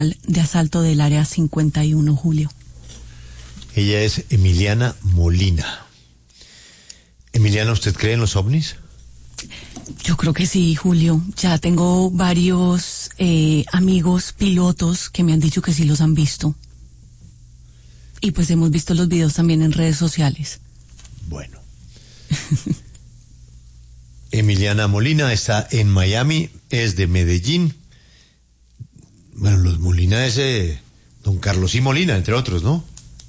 Nacional de Asalto del Área 51, Julio. Ella es Emiliana Molina. Emiliana, ¿usted cree en los ovnis? Yo creo que sí, Julio. Ya tengo varios amigos pilotos que me han dicho que sí los han visto. Y pues hemos visto los videos también en redes sociales. Bueno. Emiliana Molina está en Miami, es de Medellín. Bueno, los Molina es don Carlos y Molina, entre otros, ¿no?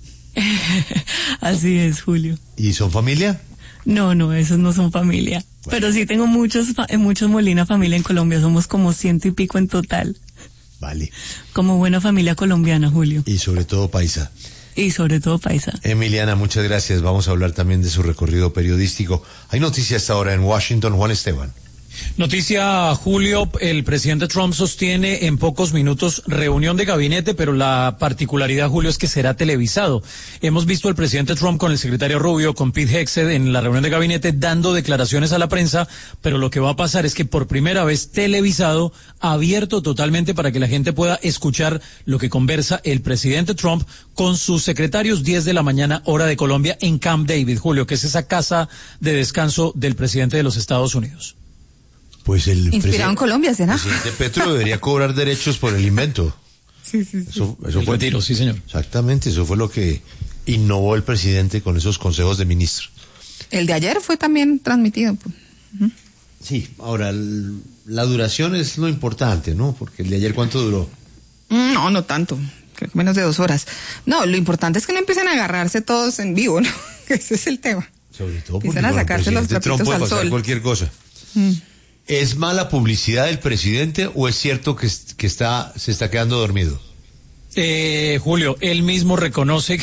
Así es, Julio. ¿Y son familia? No, esos no son familia. Bueno. Pero sí tengo muchos Molina familia en Colombia. Somos como 100 y pico en total. Vale. Como buena familia colombiana, Julio. Y sobre todo paisa. Y sobre todo paisa. Emiliana, muchas gracias. Vamos a hablar también de su recorrido periodístico. Hay noticias ahora en Washington. Juan Esteban. Noticia, Julio, el presidente Trump sostiene en pocos minutos reunión de gabinete, pero la particularidad, Julio, es que será televisado. Hemos visto al presidente Trump con el secretario Rubio, con Pete Hegseth en la reunión de gabinete dando declaraciones a la prensa, pero lo que va a pasar es que por primera vez televisado, abierto totalmente para que la gente pueda escuchar lo que conversa el presidente Trump con sus secretarios 10 de la mañana, hora de Colombia, en Camp David, Julio, que es esa casa de descanso del presidente de los Estados Unidos. Pues inspirado en Colombia, ¿será? El presidente Petro debería cobrar derechos por el invento. Sí. Eso fue retiro, sí, señor. Exactamente, eso fue lo que innovó el presidente con esos consejos de ministros. El de ayer fue también transmitido. Sí, ahora, la duración es lo importante, ¿no? Porque el de ayer, ¿cuánto duró? No tanto, creo que menos de 2 horas. No, lo importante es que no empiecen a agarrarse todos en vivo, ¿no? Ese es el tema. Sobre todo porque empiezan a sacarse los trapitos Trump puede al pasar sol. Cualquier cosa. ¿Es mala publicidad del presidente o es cierto que se está quedando dormido? Julio, él mismo reconoce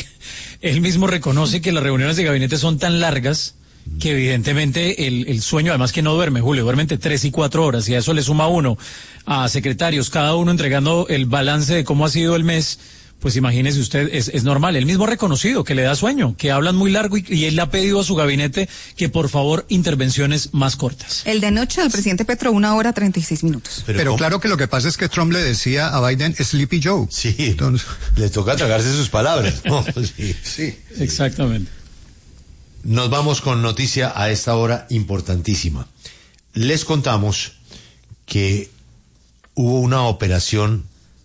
que las reuniones de gabinete son tan largas que evidentemente el sueño, además que no duerme, Julio, duerme entre 3 y 4 horas, y a eso le suma uno a secretarios, cada uno entregando el balance de cómo ha sido el mes. Pues imagínese usted, es normal. Él mismo ha reconocido que le da sueño, que hablan muy largo y él le ha pedido a su gabinete que por favor intervenciones más cortas. El de anoche del presidente Petro, 1 hora 36 minutos. Pero claro que lo que pasa es que Trump le decía a Biden Sleepy Joe. Sí, entonces le toca tragarse sus palabras, ¿no? Sí, exactamente. Nos vamos con noticia a esta hora importantísima. Les contamos que hubo una operación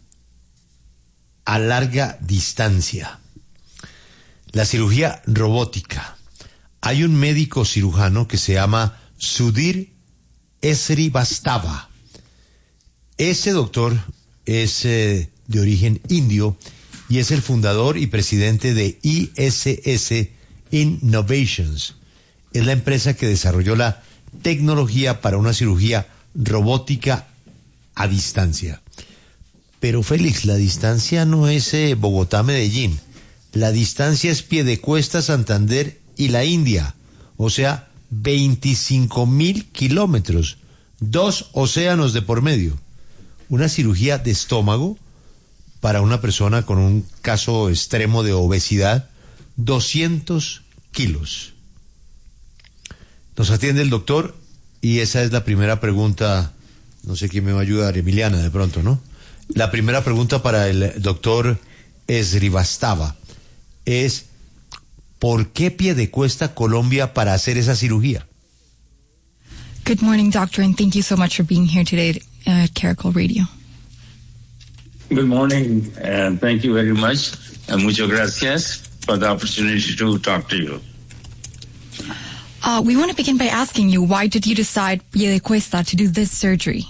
a larga distancia, la cirugía robótica. Hay un médico cirujano que se llama Sudhir Srivastava. Ese doctor es de origen indio y es el fundador y presidente de ISS Innovations. Es la empresa que desarrolló la tecnología para una cirugía robótica a distancia. Pero Félix, la distancia no es Bogotá-Medellín. La distancia es Piedecuesta, Santander y la India. O sea, 25.000 kilómetros. 2 océanos de por medio. Una cirugía de estómago para una persona con un caso extremo de obesidad, 200 kilos. Nos atiende el doctor y esa es la primera pregunta. No sé quién me va a ayudar, Emiliana, de pronto, ¿no? La primera pregunta para el doctor Srivastava es: ¿por qué Piedecuesta, Colombia, para hacer esa cirugía? Good morning, doctor, and thank you so much for being here today at Caracol Radio. Good morning, and thank you very much. And muchas gracias for the opportunity to talk to you. We want to begin by asking you, why did you decide Piedecuesta to do this surgery?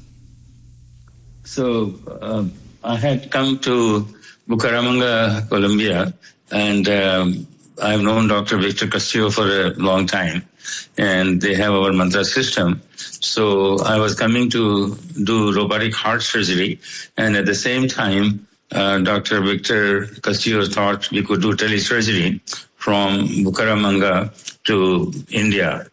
So I had come to Bucaramanga, Colombia, and I've known Dr. Victor Castillo for a long time, and they have our mantra system. So I was coming to do robotic heart surgery, and at the same time, Dr. Victor Castillo thought we could do telesurgery from Bucaramanga to India.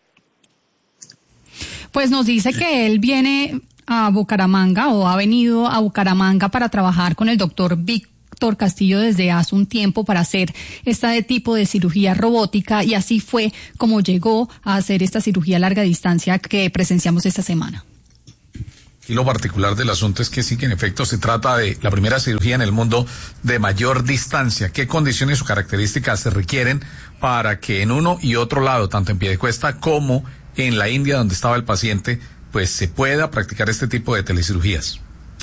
Pues nos dice que él viene a Bucaramanga o ha venido a Bucaramanga para trabajar con el doctor Víctor Castillo desde hace un tiempo para hacer este tipo de cirugía robótica, y así fue como llegó a hacer esta cirugía a larga distancia que presenciamos esta semana. Aquí lo particular del asunto es que sí que en efecto se trata de la primera cirugía en el mundo de mayor distancia. ¿Qué condiciones o características se requieren para que en uno y otro lado, tanto en Piedecuesta como en la India donde estaba el paciente, pues se pueda practicar este tipo de telecirugías?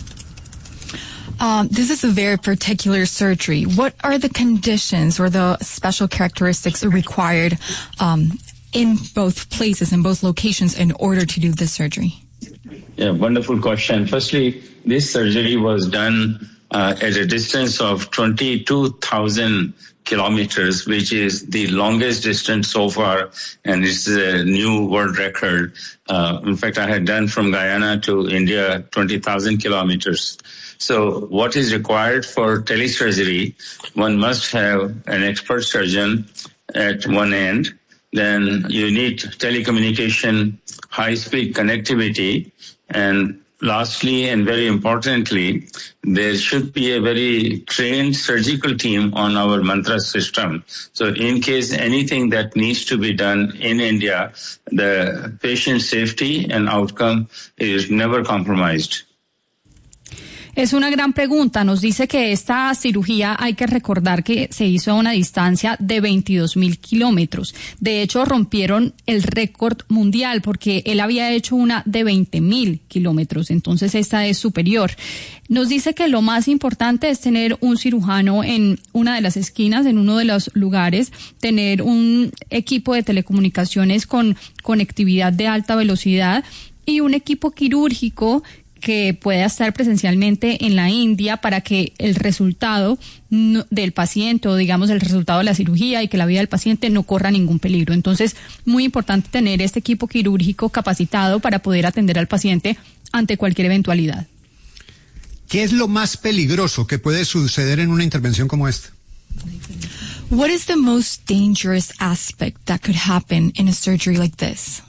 This is a very particular surgery. What are the conditions or the special characteristics required in both places, in both locations, in order to do this surgery? Yeah, wonderful question. Firstly, this surgery was done at a distance of 22,000 kilometers, which is the longest distance so far, and it's a new world record. In fact, I had done from Guyana to India 20,000 kilometers. So what is required for telesurgery? One must have an expert surgeon at one end. Then you need telecommunication, high-speed connectivity, and lastly, and very importantly, there should be a very trained surgical team on our mantra system. So in case anything that needs to be done in India, the patient safety and outcome is never compromised. Es una gran pregunta. Nos dice que esta cirugía hay que recordar que se hizo a una distancia de 22,000 kilómetros. De hecho, rompieron el récord mundial porque él había hecho una de 20,000 kilómetros. Entonces, esta es superior. Nos dice que lo más importante es tener un cirujano en una de las esquinas, en uno de los lugares, tener un equipo de telecomunicaciones con conectividad de alta velocidad y un equipo quirúrgico que pueda estar presencialmente en la India para que el resultado del paciente, o digamos el resultado de la cirugía y que la vida del paciente no corra ningún peligro. Entonces, muy importante tener este equipo quirúrgico capacitado para poder atender al paciente ante cualquier eventualidad. ¿Qué es lo más peligroso que puede suceder en una intervención como esta? What is the most dangerous aspect that could happen in a surgery like this?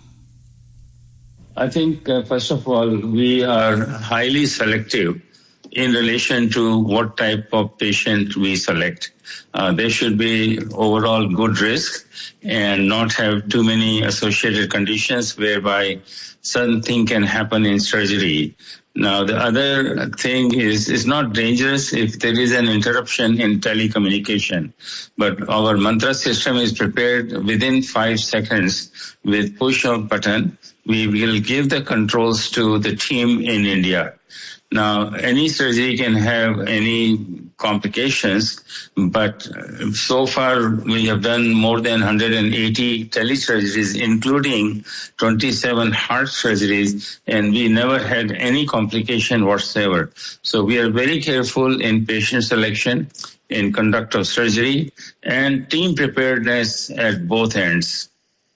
I think, first of all, we are highly selective in relation to what type of patient we select. There should be overall good risk and not have too many associated conditions whereby something can happen in surgery. Now, the other thing is, it's not dangerous if there is an interruption in telecommunication. But our mantra system is prepared within 5 seconds with push of button. We will give the controls to the team in India. Now, any surgery can have any complications, but so far we have done more than 180 telesurgeries, including 27 heart surgeries, and we never had any complication whatsoever. So we are very careful in patient selection, in conduct of surgery, and team preparedness at both ends.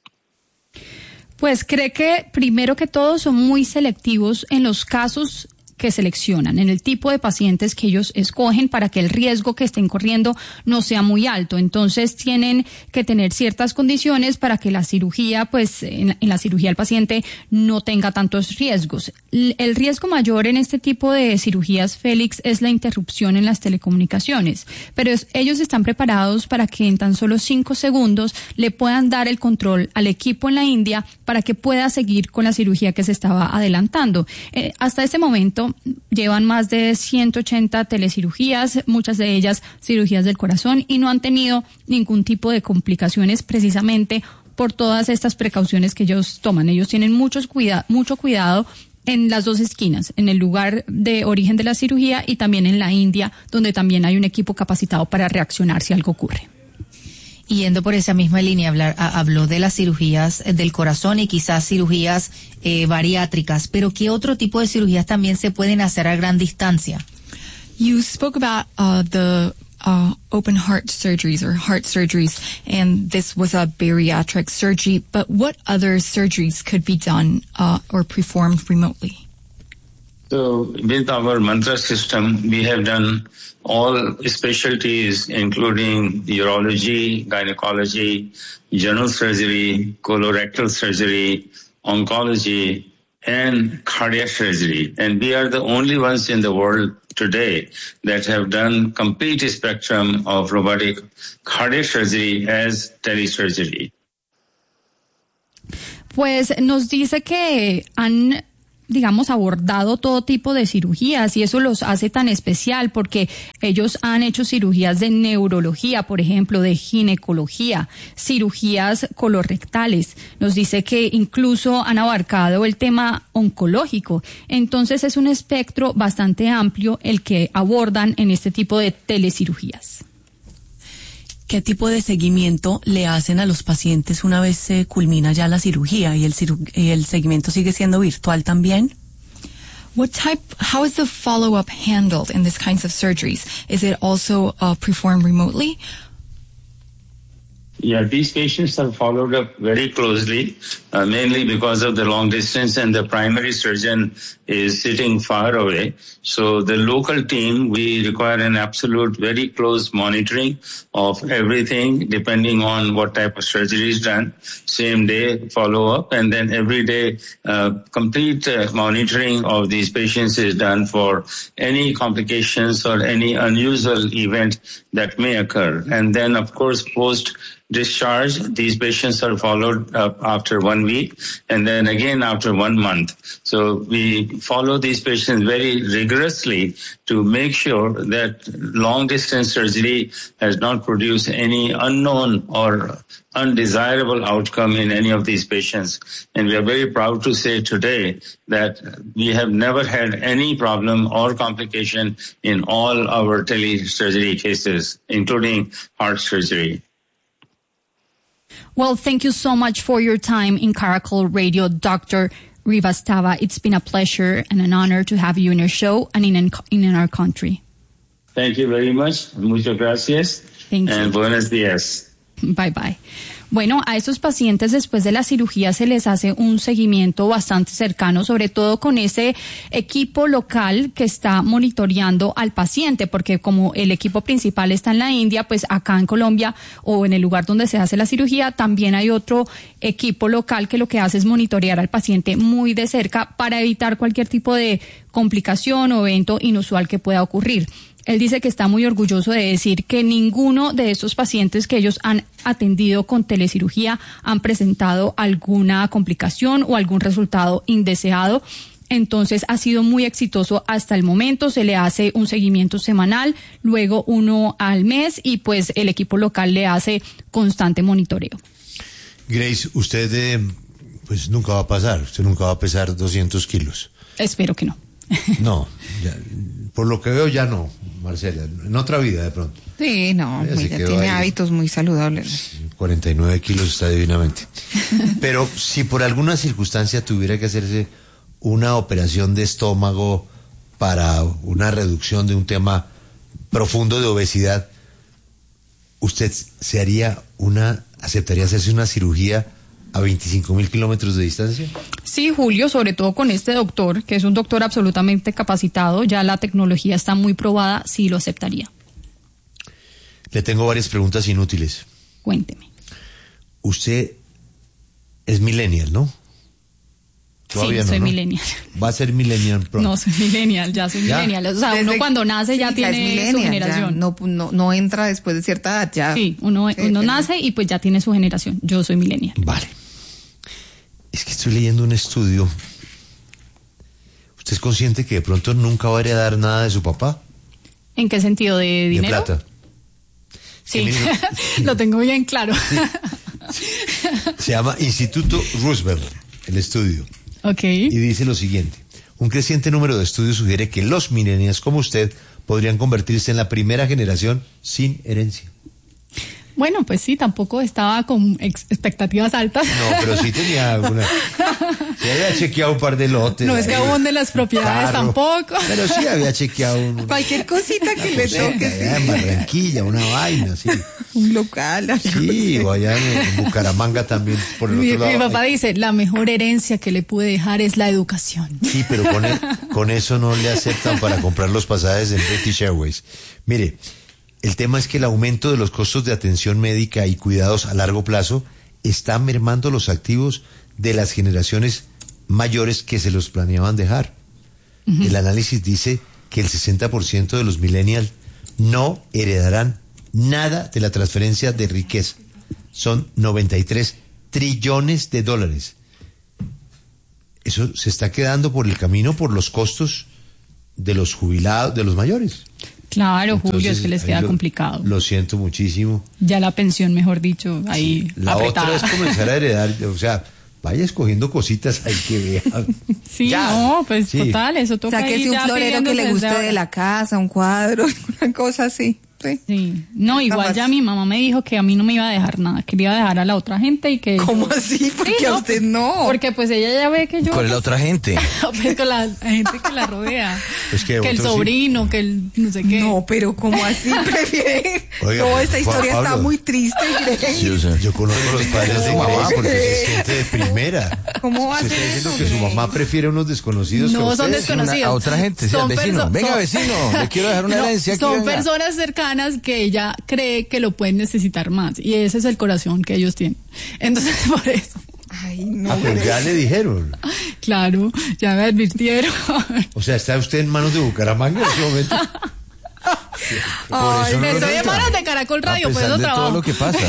Pues cree que primero que todo son muy selectivos en los casos que seleccionan, en el tipo de pacientes que ellos escogen para que el riesgo que estén corriendo no sea muy alto. Entonces tienen que tener ciertas condiciones para que la cirugía, pues en la cirugía el paciente no tenga tantos riesgos. El riesgo mayor en este tipo de cirugías, Félix, es la interrupción en las telecomunicaciones, pero ellos están preparados para que en tan solo 5 segundos le puedan dar el control al equipo en la India para que pueda seguir con la cirugía que se estaba adelantando. Hasta este momento llevan más de 180 telecirugías, muchas de ellas cirugías del corazón, y no han tenido ningún tipo de complicaciones precisamente por todas estas precauciones que ellos toman. Ellos tienen mucho cuidado en las dos esquinas, en el lugar de origen de la cirugía y también en la India, donde también hay un equipo capacitado para reaccionar si algo ocurre. Y yendo por esa misma línea, habló de las cirugías del corazón y quizás cirugías bariátricas, pero ¿qué otro tipo de cirugías también se pueden hacer a gran distancia? You spoke about the open heart surgeries or heart surgeries, and this was a bariatric surgery, but what other surgeries could be done or performed remotely? So with our mantra system, we have done all specialties, including urology, gynecology, general surgery, colorectal surgery, oncology, and cardiac surgery. And we are the only ones in the world today that have done complete spectrum of robotic cardiac surgery as telesurgery. Pues nos dice que han digamos, abordado todo tipo de cirugías y eso los hace tan especial porque ellos han hecho cirugías de neurología, por ejemplo, de ginecología, cirugías colorectales. Nos dice que incluso han abarcado el tema oncológico. Entonces es un espectro bastante amplio el que abordan en este tipo de telecirugías. ¿Qué tipo de seguimiento le hacen a los pacientes una vez se culmina ya la cirugía y el seguimiento sigue siendo virtual también? How is the follow-up handled in these kinds of surgeries? Is it also performed remotely? Yeah, these patients are followed up very closely, mainly because of the long distance and the primary surgeon is sitting far away. So the local team, we require an absolute very close monitoring of everything depending on what type of surgery is done. Same day follow-up, and then every day complete monitoring of these patients is done for any complications or any unusual event that may occur. And then, of course, post-discharge, these patients are followed up after 1 week and then again after 1 month. So we follow these patients very rigorously to make sure that long-distance surgery has not produced any unknown or undesirable outcome in any of these patients. And we are very proud to say today that we have never had any problem or complication in all our telesurgery cases, including heart surgery. Well, thank you so much for your time in Caracol Radio, Dr. Rivastava. It's been a pleasure and an honor to have you in our show and in our country. Thank you very much. Muchas gracias. Thank you. And buenos días. Bye bye. Bueno, a estos pacientes después de la cirugía se les hace un seguimiento bastante cercano, sobre todo con ese equipo local que está monitoreando al paciente, porque como el equipo principal está en la India, pues acá en Colombia o en el lugar donde se hace la cirugía también hay otro equipo local que lo que hace es monitorear al paciente muy de cerca para evitar cualquier tipo de complicación o evento inusual que pueda ocurrir. Él dice que está muy orgulloso de decir que ninguno de estos pacientes que ellos han atendido con telecirugía han presentado alguna complicación o algún resultado indeseado. Entonces ha sido muy exitoso hasta el momento. Se le hace un seguimiento semanal, luego uno al mes y pues el equipo local le hace constante monitoreo. Grace, usted pues nunca va a pasar, usted nunca va a pesar 200 kilos. Espero que no. No, ya, por lo que veo ya no, Marcela, en otra vida de pronto. Sí, no, ella tiene hábitos muy saludables. 49 kilos está divinamente. Pero si por alguna circunstancia tuviera que hacerse una operación de estómago para una reducción de un tema profundo de obesidad, ¿usted aceptaría hacerse una cirugía a 25.000 kilómetros de distancia? Sí, Julio, sobre todo con este doctor, que es un doctor absolutamente capacitado, ya la tecnología está muy probada, sí lo aceptaría. Le tengo varias preguntas inútiles. Cuénteme. Usted es millennial, ¿no? Todavía sí, soy millennial. ¿Va a ser millennial pronto? No, soy millennial, ya soy millennial. O sea, uno cuando nace ya tiene su generación. No entra después de cierta edad ya. Sí, uno nace y pues ya tiene su generación. Yo soy millennial. Vale. Es que estoy leyendo un estudio. ¿Usted es consciente que de pronto nunca va a heredar nada de su papá? ¿En qué sentido? ¿De dinero? De plata. Sí, lo tengo bien claro. Sí. Se llama Instituto Roosevelt, el estudio. Okay. Y dice lo siguiente: un creciente número de estudios sugiere que los millennials como usted podrían convertirse en la primera generación sin herencia. Bueno, pues sí, tampoco estaba con expectativas altas. No, pero sí tenía alguna. Se había chequeado un par de lotes. No es que abunde las propiedades tampoco. Pero sí había chequeado cualquier cosita que le toque. Sí. En Barranquilla, una vaina, sí. Un local. Sí, o allá en Bucaramanga también, por el otro lado. Mi papá dice, la mejor herencia que le pude dejar es la educación. Sí, pero con eso no le aceptan para comprar los pasajes en British Airways. Mire, el tema es que el aumento de los costos de atención médica y cuidados a largo plazo está mermando los activos de las generaciones mayores que se los planeaban dejar. Uh-huh. El análisis dice que el 60% de los millennials no heredarán nada de la transferencia de riqueza. Son 93 trillones de dólares. eso se está quedando por el camino por los costos de los jubilados, de los mayores. Claro, Entonces, Julio, es que les ahí queda complicado. Lo siento muchísimo. Ya la pensión, mejor dicho, ahí La apretada. otra es comenzar a heredar, o sea, vaya escogiendo cositas, hay que ver. Sí, Ya. no, pues Sí. total, eso O toca sea, que ir si un ya florero que le pidiendo guste desde de ahora. la casa, un cuadro, una cosa así. Sí. Sí, no, igual Jamás. ya mi mamá me dijo que a mí no me iba a dejar nada, que le iba a dejar a la otra gente y que... ¿Cómo así? Porque Sí, a no, usted pues, no. Porque pues ella ya ve que yo... Con la otra gente. pues con la gente que la rodea. Es que el otros sí. sobrino, que el no sé qué. No, pero ¿cómo así prefieren? Oiga, No, esta Juan historia está Pablo. muy triste, Grey. Sí, o sea, Yo conozco a los padres de No, Grace mamá, porque es gente de primera. ¿Cómo va a Se ser está diciendo eso, que su Grey? mamá prefiere a unos desconocidos que a No, son ustedes. desconocidos. a otra gente, sí, al Son vecino. Venga, vecino, le quiero dejar una No, herencia. aquí, son venga. personas cercanas que ella cree que lo pueden necesitar más. Y ese es el corazón que ellos tienen. Entonces, por eso. Ay, no, Pero Grey. ya le dijeron. Claro, ya me advirtieron. O sea, ¿está usted en manos de Bucaramanga en este momento? Por eso no lo Estoy en nota. manos de Caracol Radio, A por pesar eso de trabajo. todo lo que pasa.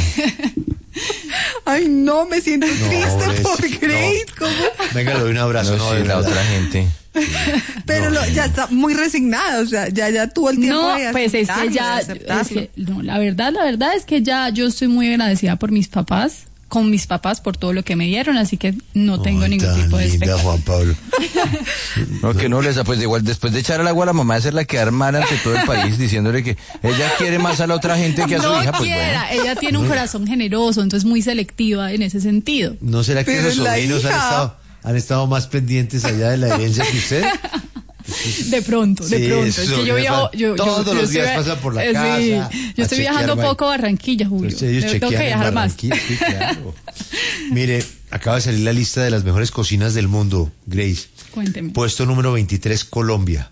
Ay, no, me siento triste pobrecito, por Grace. no. ¿Cómo? Venga, le doy un abrazo. No, de sí, la verdad. otra gente. Pero ya está muy resignada, o sea, ya tuvo el tiempo No, de pues es que aceptarlo, ya, de es aceptarlo. que, no, la verdad es que ya yo estoy muy agradecida por mis papás, con mis papás por todo lo que me dieron, así que no tengo Ay, ningún tan tipo de linda, expectativa. Juan Pablo. No, que no les pues igual después de echar al agua a la mamá, hacerla quedar mal ante todo el país, diciéndole que ella quiere más a la otra gente que a su No hija, pues quiera, bueno. ella tiene un corazón generoso, entonces muy selectiva en ese sentido. ¿No será que Pero los la sobrinos hija. han estado más pendientes allá de la herencia que usted? De pronto, Sí, es que yo viajo, todos los días estoy- pasan por la sí, casa yo a estoy chequear viajando vaina. poco a Barranquilla, Julio. Entonces ellos Tengo que chequean en viajar más. Barranquilla, sí, claro. Mire, acaba de salir la lista de las mejores cocinas del mundo, Grace. Cuénteme. Puesto número 23, Colombia.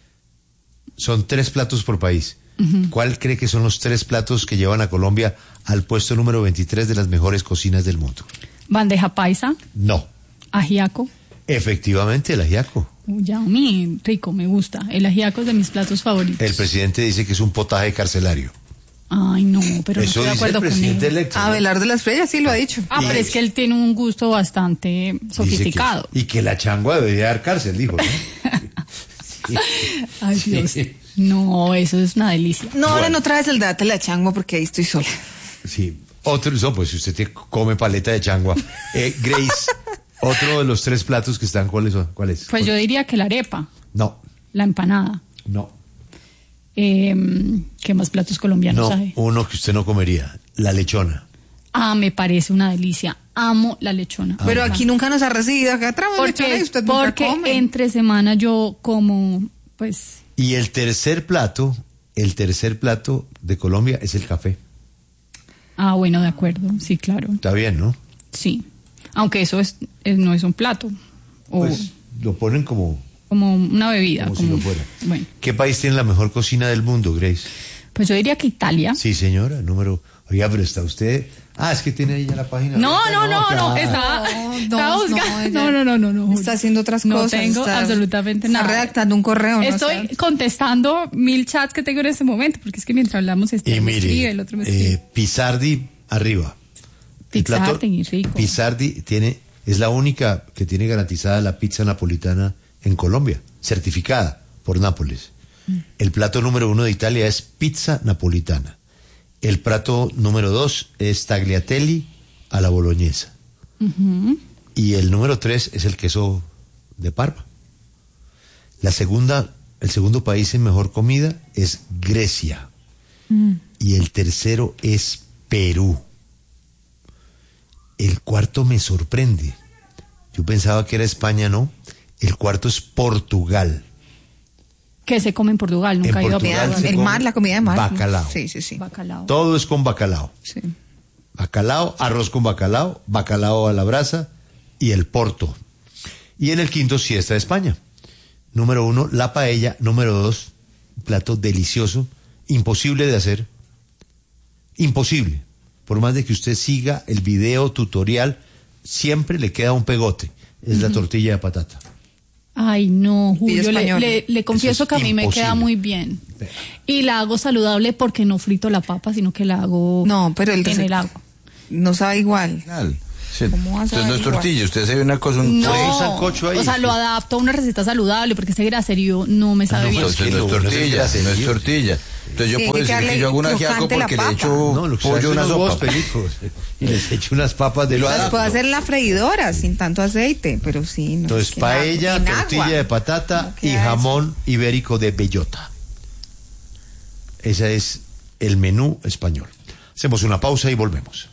Son 3 platos por país. ¿Cuál cree que son los 3 platos que llevan a Colombia al puesto número 23 de las mejores cocinas del mundo? Bandeja paisa, No. ajiaco. Efectivamente, el ajiaco. Ya, a mí, rico, me gusta. El ajiaco es de mis platos favoritos. El presidente dice que es un potaje carcelario. Ay, no, pero no Eso estoy de dice el acuerdo con presidente él. electo. ¿no? Abelardo de las Estrellas sí lo ha dicho. Ah, pero es que él tiene un gusto bastante Dice que- sofisticado. y que la changua debería dar cárcel, dijo, ¿no? Sí. Ay, Dios. Sí. No, eso es una delicia. No, ahora Bueno. no traes el date la changua porque ahí estoy sola. Sí. Otro, no, pues si usted come paleta de changua. Grace, otro de los 3 platos que están, ¿cuáles son? ¿Cuál es? Pues yo diría que la arepa, No, la empanada. no. ¿Qué más platos colombianos No, hay? uno que usted no comería, la lechona. Ah, me parece una delicia. Amo la lechona. Pero aquí nunca nos ha recibido, acá traemos lechona y usted nunca porque come. entre semana yo como, pues, Y el tercer plato de Colombia es el café. bueno, de acuerdo, sí, claro, Está bien, ¿no? sí. Aunque eso no es un plato, o Pues lo ponen como como una bebida. si lo fuera. Bueno, ¿Qué país tiene la mejor cocina del mundo, Grace? pues yo diría que Italia. Sí, señora, Oiga, pero está usted... es que tiene ahí ya la página. No, abierta. no, claro. estaba buscando. No. Está haciendo otras No cosas. tengo está- absolutamente está nada. redactando un correo. ¿no? Estoy O sea, contestando 1000 chats que tengo en este momento, porque es que mientras hablamos Y me escribe, mire, el otro me escribe. Pizzardi arriba. El plato- Pizzardi, rico. Pizzardi es la única que tiene garantizada la pizza napolitana en Colombia, certificada por Nápoles. El plato número 1 de Italia es pizza napolitana. El plato número 2 es tagliatelle a la boloñesa. Y el número 3 es el queso de Parma. El segundo país en mejor comida es Grecia. Y el tercero es Perú. El cuarto me sorprende. Yo pensaba que era España, ¿no? El cuarto es Portugal. Que se come en Portugal, nunca he ido a Portugal Portugal. se el come mar, la comida de mar. bacalao. Sí. Bacalao. Todo es con bacalao. Sí. Bacalao, arroz con bacalao, bacalao a la brasa y el porto. Y en el quinto sí está España. Número 1, la paella. Número 2, un plato delicioso, imposible de hacer. Imposible. Por más de que usted siga el video tutorial, siempre le queda un pegote. Es la tortilla de patata. Ay, no, Julio, español. le confieso es que a mí me imposible. queda muy bien. Y la hago saludable porque no frito la papa, sino que la hago No, pero en el agua. no sabe igual. Final. Sí. ¿Cómo vas a Entonces no es averiguar? tortilla, usted se ve una cosa, No, sancocho ahí, o sea, sí. lo adapto a una receta saludable porque este graserío no me sabe no, bien. entonces Es que no es lo bueno es el tortilla, no es graserío. tortilla. Entonces yo Tiene puedo que decir que quedarle yo hago un ajiaco crocante la porque le papa. echo No, lo que pollo a hace una unos huevos sopa. pelicos y les echo unas papas de lo Las adapto. puedo hacer en la freidora sin tanto aceite, pero sí. No, Entonces, es que paella, en tortilla agua. de patata ¿Cómo y queda eso? jamón ibérico de bellota. Ese es el menú español. Hacemos una pausa y volvemos.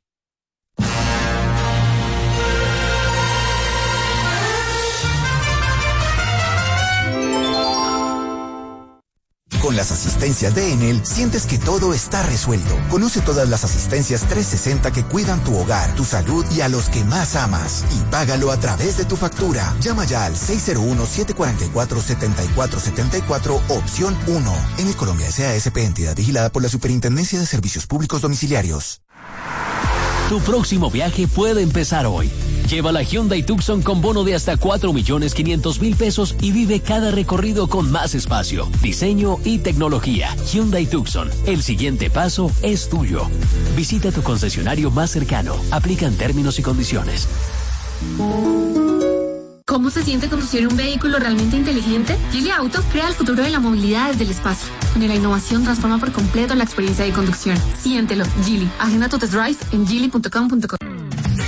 Con las asistencias de Enel, sientes que todo está resuelto. Conoce todas las asistencias 360 que cuidan tu hogar, tu salud y a los que más amas. Y págalo a través de tu factura. Llama ya al 601-744-7474, opción 1. Enel Colombia S.A.S.P. entidad vigilada por la Superintendencia de Servicios Públicos Domiciliarios. Tu próximo viaje puede empezar hoy. Lleva la Hyundai Tucson con bono de hasta 4.500.000 pesos y vive cada recorrido con más espacio, diseño y tecnología. Hyundai Tucson, el siguiente paso es tuyo. Visita tu concesionario más cercano. Aplican términos y condiciones. ¿Cómo se siente conducir un vehículo realmente inteligente? Geely Auto crea el futuro de la movilidad desde el espacio, donde la innovación transforma por completo la experiencia de conducción. Siéntelo, Geely. Agenda tu test drive en geely.com.co.